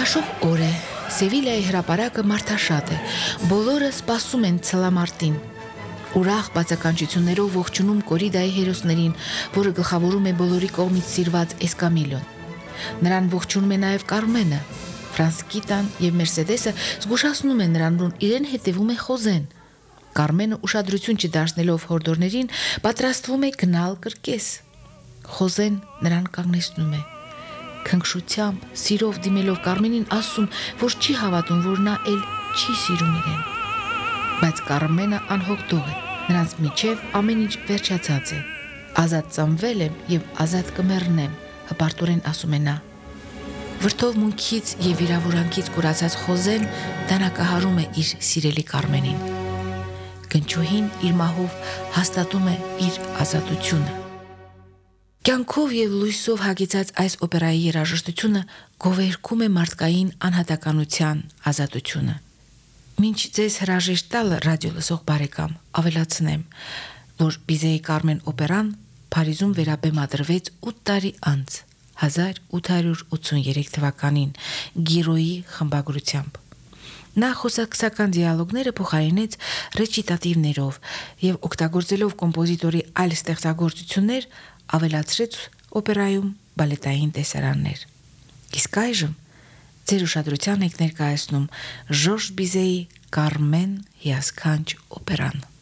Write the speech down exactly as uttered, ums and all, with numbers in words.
Քաշող օր է, Սևիլիայի հրապարակը մարդաշատ է, բոլորը սպասում են ցլամարտին։ Ուրախ բացականչություններով ողջունում կորիդայի հերոսներին, որը գլխավորում է բոլորի կողմից սիրված Էսկամիլոն։ Նրան ողջունում է նաև Կարմենը, Ֆրանսկիտան եւ Մերսեդեսը զգուշացնում են նրան, որ իրեն հետևում է Խոզեն։ Կարմենը ուշադրություն չդարձնելով հորդորներին, պատրաստվում է գնալ կրկես։ Խոզեն նրան կանգնեցնում է։ Քնքշությամբ, սիրով դիմելով Կարմենին ասում, որ չի հավատում, որ նա էլ չի սիրում իրեն։ Բայց Կարմենը անհոգտող է, նրանց միջև ամեն ինչ վերջացած է։ Ազատ ծնվել եմ եւ ազատ կմեռնեմ, հպարտորեն ասում է նա։ Վրդովմունքից եւ վիրավորանքից կուրացած Խոզեն դանակահարում է իր սիրելի Կարմենին։ Գնչուհին իր մահով հաստատում է իր ազատությունը։ Կյանքով եւ լույսով հագեցած այս օպերայի երաժշտությունը գովերգում է մարդկային անհատականության ազատությունը։ Մինչ ձեզ հրաժեշտ տալը ռադիո լսող բարեկամ, ավելացնեմ, որ Բիզեի Կարմեն օպերան Փարիզում վերաբեմադրվեց ութ տարի անց, հազար ութ հարյուր ութսուներեք թվականին, Գիրոյի խմբագրությամբ։ Նա խոսակցական դիալոգները փոխարինեց ռեչիտատիվներով եւ օգտագործելով կոմպոզիտորի այլ ստեղծագործություններ ավելացրեց օպերայում բալետային տեսարաններ։ Իսկ այժմ ձեր ուշադրության եք ներկայացնում Ժորժ Բիզեի Կարմեն հիասքանչ օպերան։